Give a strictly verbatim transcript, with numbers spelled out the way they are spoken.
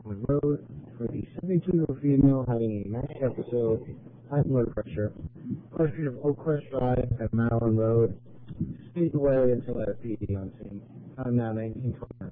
on the road for the seventy-two-year-old female having a manic episode, high blood pressure, question of Oak Crest Drive at Maryland Road, speed away until at P D on scene. Time now nineteen twenty.